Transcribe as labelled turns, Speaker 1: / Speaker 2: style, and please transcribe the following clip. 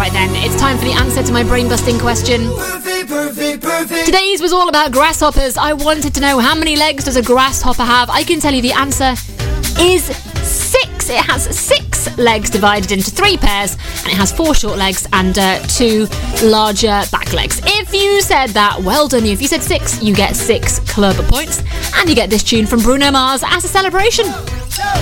Speaker 1: Alright then, it's time for the answer to my brain-busting question.
Speaker 2: Perfect.
Speaker 1: Today's was all about grasshoppers. I wanted to know how many legs does a grasshopper have. I can tell you the answer is 6. It has 6 legs divided into 3 pairs, and it has 4 short legs and 2 larger back legs. If you said that, well done you. If you said 6, you get 6 club points, and you get this tune from Bruno Mars as a celebration.